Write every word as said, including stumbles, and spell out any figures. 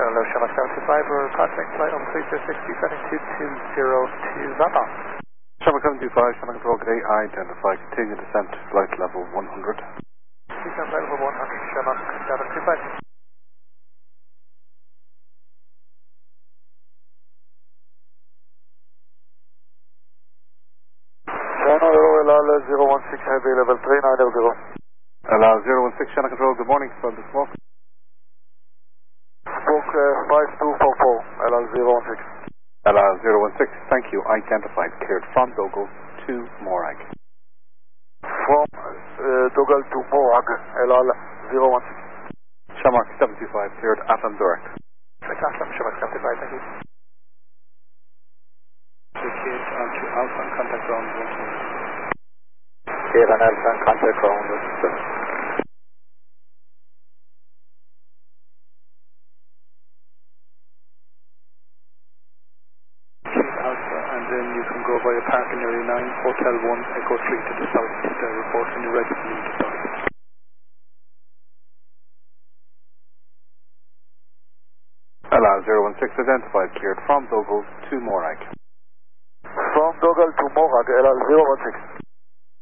Hello, Shamrock seventy-five, we're contacting flight on three zero six, descending to two zero two, northbound. Shamrock seven two five, Shamrock Control, good day, identify, continue descent, flight level one hundred. Descent flight level one hundred, Shamrock seven two five. Channel L L zero one six, heavy level three nine zero zero. L L zero one six, Shamrock Control, good morning, from the smoke. Smoke uh, five two four four, L L zero one six. L L zero one six, thank you, identified, cleared from Dogal to Morag. From uh, Dogal to Morag, L L zero one six. Shamrock seven two five, cleared Atom direct. Flight Atom, Shamrock seventy-five, thank you. Cleared onto Alpha and contact ground one two. Cleared on Alpha and contact ground one two. Alpha, and then you can go via parking area nine, Hotel one, Echo three to the south. The report when you're ready for me to start. L L zero one six identified, cleared from Dogal to Morag. From Dogal to Morag, L L zero one six.